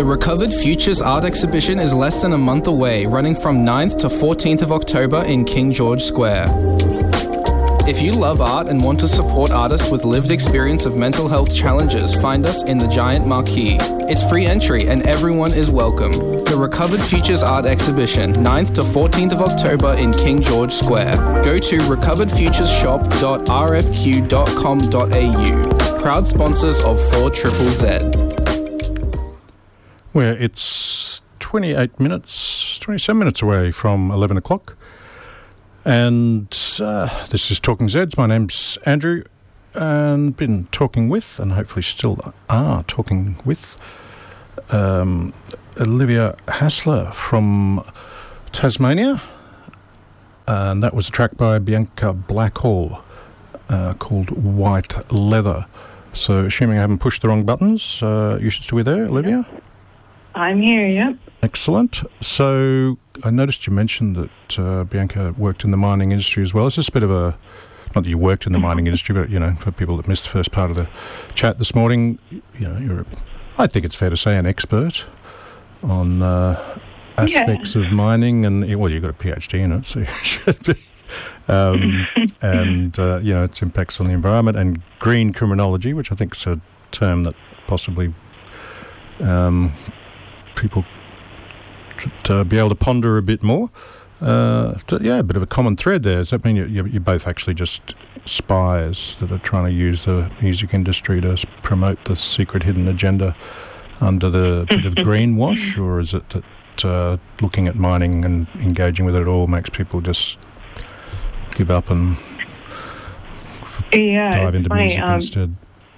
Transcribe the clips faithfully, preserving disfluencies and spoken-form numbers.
The Recovered Futures Art Exhibition is less than a month away, running from ninth to fourteenth of October in King George Square. If you love art and want to support artists with lived experience of mental health challenges, find us in the Giant Marquee. It's free entry and everyone is welcome. The Recovered Futures Art Exhibition, ninth to fourteenth of October in King George Square. Go to recovered futures shop dot r f q dot com dot a u. Proud sponsors of four triple Z. Where it's twenty-eight minutes, twenty-seven minutes away from eleven o'clock. And uh, this is Talking Zeds. My name's Andrew, and been talking with, and hopefully still are talking with, um, Olivia Hassler from Tasmania. And that was a track by Bianca Blackhall uh, called White Leather. So, assuming I haven't pushed the wrong buttons, uh, you should still be there, Olivia? I'm here, yep. Excellent. So I noticed you mentioned that uh, Bianca worked in the mining industry as well. It's just a bit of a, not that you worked in the mining industry, but, you know, for people that missed the first part of the chat this morning, you know, you're, a, I think it's fair to say, an expert on uh, aspects yeah. of mining. And, well, you've got a PhD in it, so you should be. Um, and, uh, you know, its impacts on the environment, and green criminology, which I think is a term that possibly um, people should uh, be able to ponder a bit more. Uh, yeah, a bit of a common thread there. Does that mean you're, you're both actually just spies that are trying to use the music industry to promote the secret hidden agenda under the bit of greenwash, or is it that uh, looking at mining and engaging with it all makes people just give up and yeah, dive into funny, music um, instead?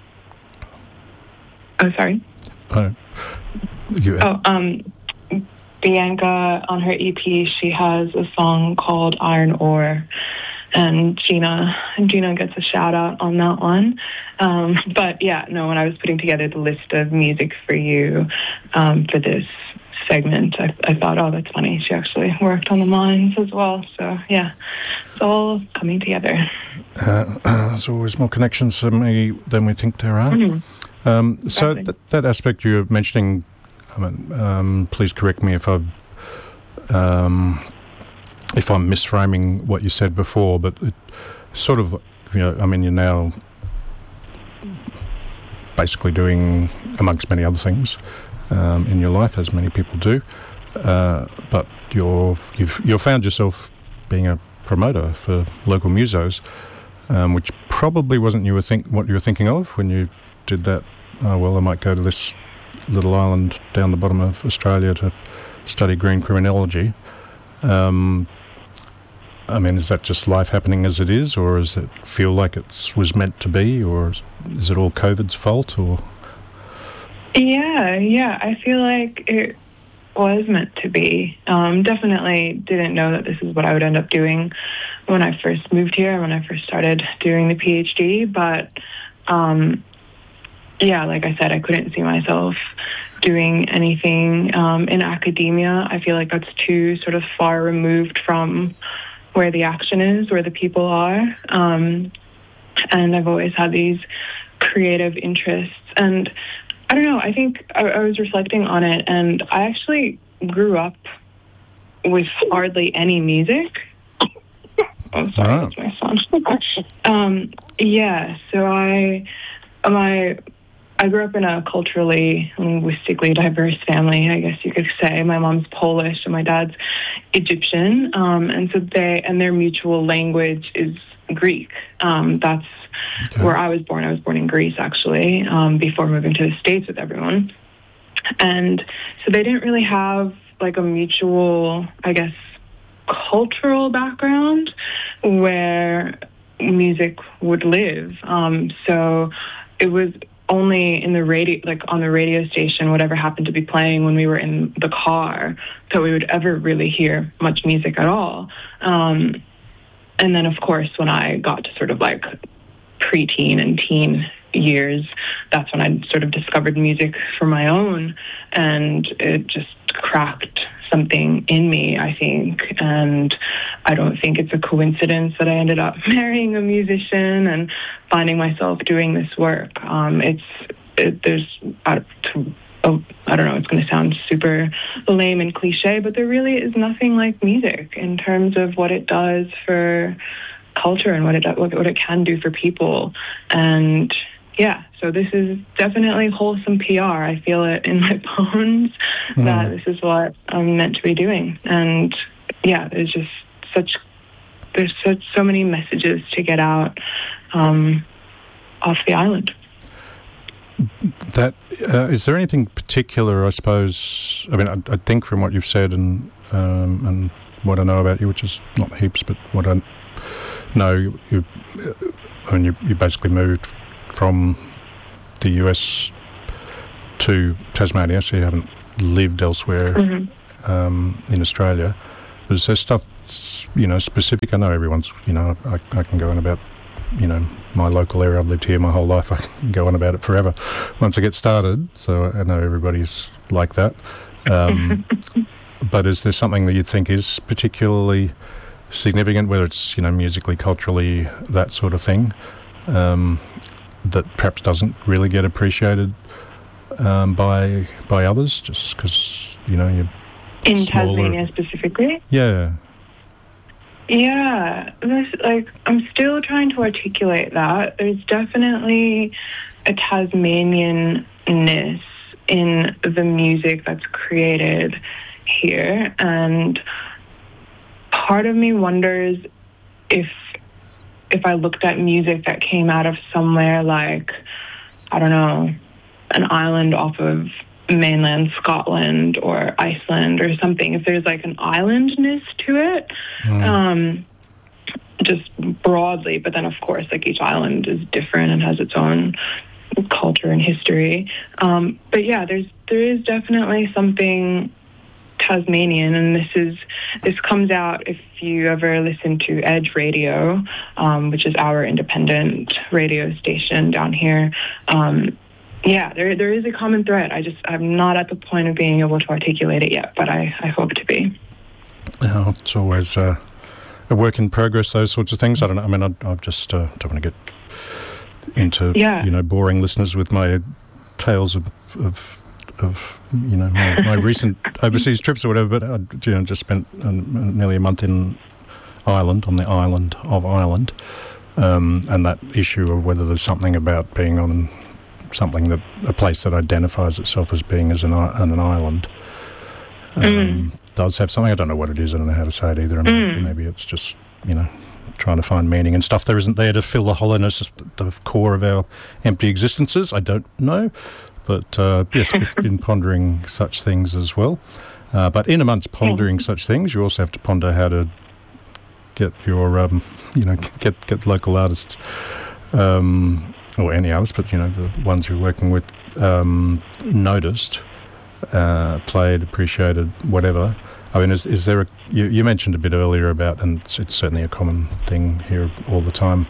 Oh, sorry. Oh, you, oh, um, Bianca, on her E P, she has a song called Iron Ore, and Gina, Gina gets a shout out on that one. Um, but yeah, no, when I was putting together the list of music for you um, for this segment, I, I thought, oh, that's funny. She actually worked on the mines as well. So yeah, it's all coming together. Uh, there's always more connections than we, than we think there are. Mm-hmm. Um, so exactly. th- that aspect you're mentioning, I mean, um, please correct me if I've um, if I'm misframing what you said before, but it sort of, you know, I mean, you're now basically doing, amongst many other things, um, in your life, as many people do, uh, but you're you've you've found yourself being a promoter for local musos, um, which probably wasn't you were think what you were thinking of when you did that. Oh, well, I might go to this little island down the bottom of Australia to study green criminology. Um, I mean, is that just life happening as it is, or does it feel like it was meant to be, or is it all COVID's fault? Or yeah, yeah, I feel like it was meant to be. Um, definitely didn't know that this is what I would end up doing when I first moved here, when I first started doing the PhD, but um, yeah, like I said, I couldn't see myself doing anything um, in academia. I feel like that's too sort of far removed from where the action is, where the people are. Um, and I've always had these creative interests. And I don't know, I think I, I was reflecting on it, and I actually grew up with hardly any music. Oh, sorry, wow. That's my son. um, yeah, so I, my... I grew up in a culturally, linguistically diverse family, I guess you could say. My mom's Polish and my dad's Egyptian, um, and so they and their mutual language is Greek. Um, that's okay. Where I was born. I was born in Greece, actually, um, before moving to the States with everyone. And so they didn't really have like a mutual, I guess, cultural background where music would live. Um, so it was only in the radio, like on the radio station, whatever happened to be playing when we were in the car, that we would ever really hear much music at all. Um, and then, of course, when I got to sort of like preteen and teen years, that's when I sort of discovered music for my own, and it just cracked something in me, I think. And I don't think it's a coincidence that I ended up marrying a musician and finding myself doing this work. Um, it's it, there's uh, to, uh, I don't know, it's going to sound super lame and cliche, but there really is nothing like music in terms of what it does for culture and what it what, what it can do for people. And yeah, so this is definitely wholesome P R. I feel it in my bones mm. that this is what I'm meant to be doing. And yeah, there's just such there's such so many messages to get out um, off the island. That uh, is there anything particular? I suppose. I mean, I, I think from what you've said and um, and what I know about you, which is not heaps, but what I know, you, you I mean, you, you basically moved from the U S to Tasmania, so you haven't lived elsewhere mm-hmm. um, in Australia. Is there stuff, you know, specific? I know everyone's, you know, I, I can go on about, you know, my local area. I've lived here my whole life. I can go on about it forever once I get started. So I know everybody's like that. Um, but is there something that you think is particularly significant, whether it's, you know, musically, culturally, that sort of thing, um, that perhaps doesn't really get appreciated um, by by others, just because, you know, you're in smaller. Tasmania specifically? Yeah. Yeah, there's, like, I'm still trying to articulate that. There's definitely a Tasmanian-ness in the music that's created here, and part of me wonders if if I looked at music that came out of somewhere like, I don't know, an island off of mainland Scotland or Iceland or something, if there's like an islandness to it, mm. um, just broadly, but then of course like each island is different and has its own culture and history. Um, but yeah, there's there is definitely something Tasmanian, and this is this comes out if you ever listen to Edge Radio, um, which is our independent radio station down here. Um, yeah, there there is a common thread. I just I'm not at the point of being able to articulate it yet, but I, I hope to be. Oh, it's always uh, a work in progress. Those sorts of things. I don't know. I mean, I, I just uh, don't want to get into yeah. you know boring listeners with my tales of. of of you know my, my recent overseas trips or whatever, but I you know just spent um, nearly a month in Ireland, on the island of Ireland, um, and that issue of whether there's something about being on something that a place that identifies itself as being as an, on an island um, mm. does have something. I don't know what it is. I don't know how to say it either. I mean, mm. maybe it's just you know trying to find meaning and stuff there isn't there to fill the hollowness, the core of our empty existences. I don't know. But uh, yes, we've been pondering such things as well. Uh, but in amongst pondering such things, you also have to ponder how to get your, um, you know, get get local artists, um, or any artists, but you know the ones you're working with, um, noticed, uh, played, appreciated, whatever. I mean, is is there a? You, you mentioned a bit earlier about, and it's, it's certainly a common thing here all the time.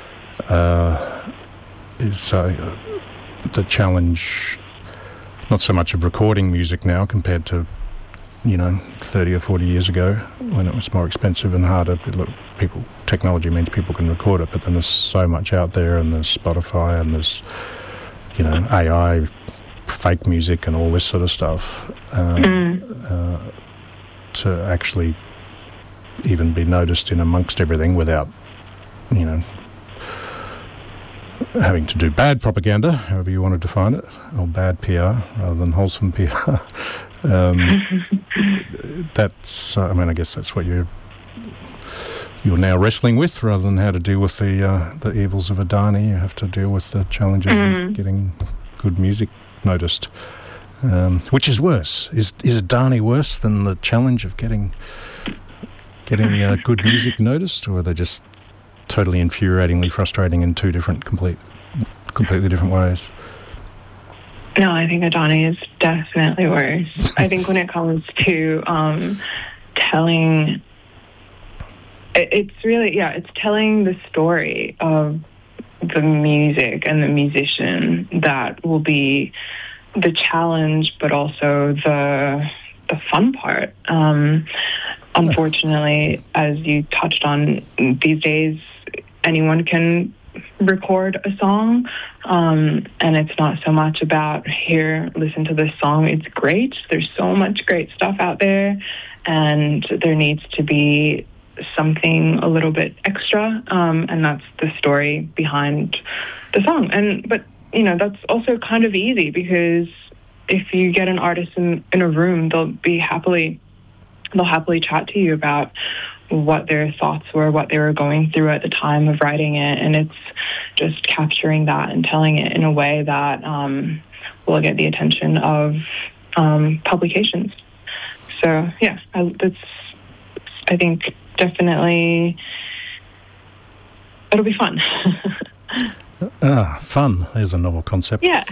Uh, is uh, the challenge, not so much of recording music now compared to, you know, thirty or forty years ago when it was more expensive and harder. Look, people, technology means people can record it, but then there's so much out there, and there's Spotify, and there's, you know, A I, fake music, and all this sort of stuff. Um, mm. uh, to actually even be noticed in amongst everything without, you know, having to do bad propaganda, however you want to define it, or bad P R rather than wholesome P R. um, that's, uh, I mean, I guess that's what you're you're now wrestling with, rather than how to deal with the uh, the evils of Adani. You have to deal with the challenges mm. of getting good music noticed. Um, which is worse? Is is Adani worse than the challenge of getting getting uh, good music noticed, or are they just totally infuriatingly frustrating in two different, complete, completely different ways? No, I think Adani is definitely worse. I think when it comes to um, telling, it's really, yeah, it's telling the story of the music and the musician that will be the challenge, but also the the fun part. Um, unfortunately, as you touched on, these days anyone can record a song, um, and it's not so much about, here, listen to this song, it's great. There's so much great stuff out there, and there needs to be something a little bit extra, um, and that's the story behind the song. And but you know, that's also kind of easy, because if you get an artist in, in a room, they'll be happily they'll happily chat to you about what their thoughts were, what they were going through at the time of writing it, and it's just capturing that and telling it in a way that um, will get the attention of um, publications. So yeah, I, that's I think definitely it'll be fun. Ah, fun. There's a novel concept. Yeah.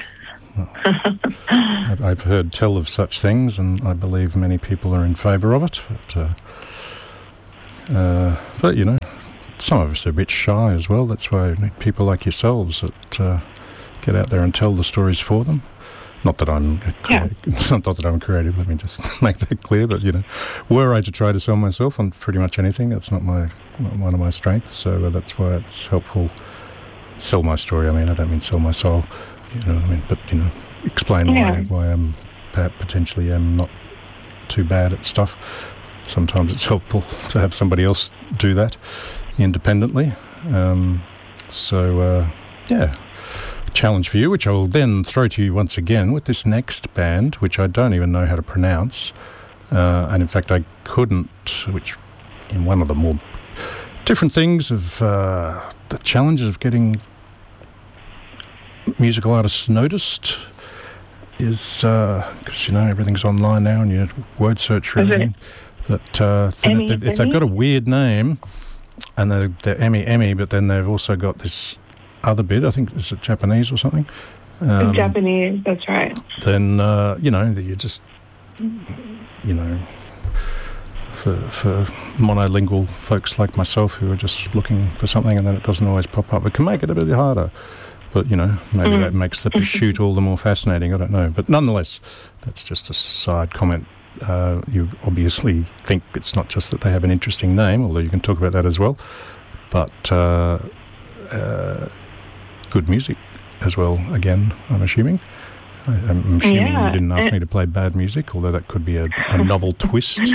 I've, I've heard tell of such things, and I believe many people are in favour of it. But, uh, uh, but, you know, some of us are a bit shy as well. That's why we need people like yourselves that uh, get out there and tell the stories for them. Not that I'm yeah. not that I'm creative, let me just make that clear, but, you know, were I to try to sell myself on pretty much anything, that's not my not one of my strengths, so uh, that's why it's helpful. Sell my story, I mean, I don't mean sell my soul, you know what I mean, but, you know, explain yeah. why, why I'm potentially am not too bad at stuff. Sometimes it's helpful to have somebody else do that independently. Um, so, uh, yeah, challenge for you, which I will then throw to you once again with this next band, which I don't even know how to pronounce. Uh, and in fact, I couldn't, which in one of the more different things of uh, the challenges of getting musical artists noticed is, because, uh, you know, everything's online now and you word search for everything. But uh, Emmy, if, they've, if they've got a weird name and they're, they're Emmy, Emmy, but then they've also got this other bit, I think, is it Japanese or something? Um, Japanese, that's right. Then, uh, you know, you just, you know, for, for monolingual folks like myself who are just looking for something and then it doesn't always pop up, it can make it a bit harder. But, you know, maybe mm. that makes the pursuit all the more fascinating, I don't know. But nonetheless, that's just a side comment. Uh, you obviously think it's not just that they have an interesting name, although you can talk about that as well, but uh, uh, good music as well, again, I'm assuming. I, I'm assuming yeah. you didn't ask me to play bad music, although that could be a, a novel twist.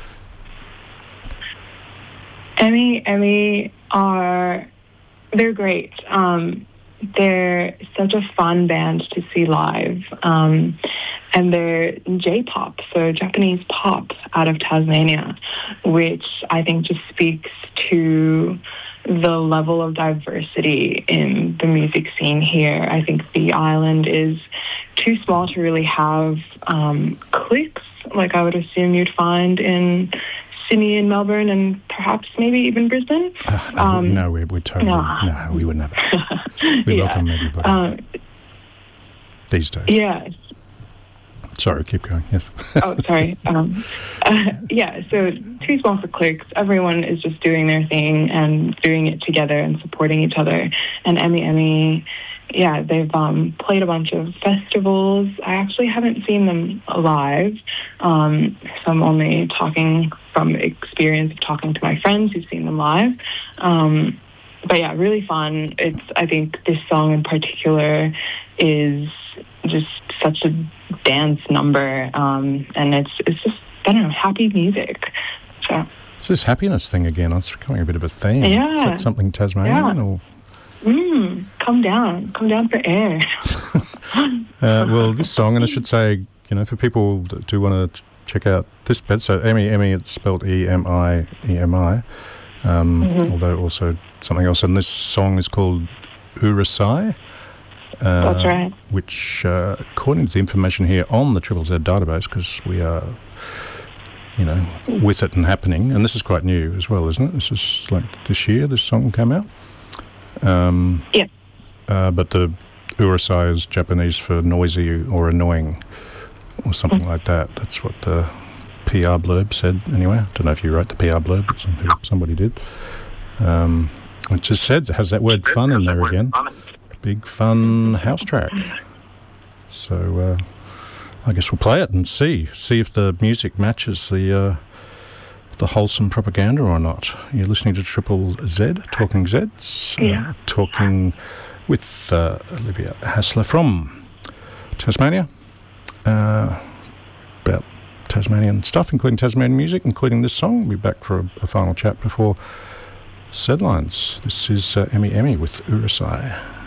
Emmy, Emmy are, they're great. Um, they're such a fun band to see live. Um, and they're J-pop, so Japanese pop out of Tasmania, which I think just speaks to the level of diversity in the music scene here. I think the island is too small to really have um, cliques like I would assume you'd find in Sydney and Melbourne and perhaps maybe even Brisbane. Uh, no, um, no, we would totally, no. no, we wouldn't have it. We yeah. welcome everybody. Uh, These days. Yeah. Sorry, keep going, yes. oh, sorry. Um, uh, yeah, so too small for cliques. Everyone is just doing their thing and doing it together and supporting each other. And Emmy Emmy, yeah, they've um, played a bunch of festivals. I actually haven't seen them live, um, so I'm only talking from experience of talking to my friends who've seen them live. Um, but yeah, really fun. It's, I think this song in particular is just such a dance number, um, and it's it's just, I don't know, happy music. So it's this happiness thing again. It's becoming a bit of a theme. Yeah. Is that something Tasmanian yeah. or? Mm, come down, come down for air. uh, well, this song, and I should say, you know, for people that do want to check out this bit, so Emmy, Emmy, it's spelled E M I E M I, um, mm-hmm. although also something else. And this song is called Urusai. Uh, That's right. Which, uh, according to the information here on the Triple Z database, because we are, you know, with it and happening, and this is quite new as well, isn't it? This is like this year this song came out. Um, yeah. Uh, but the Urusai is Japanese for noisy or annoying or something mm. like that. That's what the P R blurb said anyway. I don't know if you wrote the P R blurb, but some, somebody did. Um, it just said, it has that word fun in there again. Big fun house track. So uh, I guess we'll play it and see see if the music matches the uh, the wholesome propaganda or not. You're listening to Triple Z, Talking Zeds, Yeah. uh, talking with uh, Olivia Hassler from Tasmania uh, about Tasmanian stuff, including Tasmanian music, including this song. We'll be back for a, a final chat before Sedlines. This is uh, Emmy Emmy with Urusai.